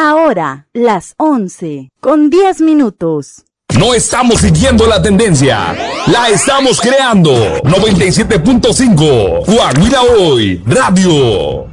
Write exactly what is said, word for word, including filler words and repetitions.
Ahora, las once, con diez minutos. No estamos siguiendo la tendencia, la estamos creando. noventa y siete punto cinco, Coahuila Hoy, Radio.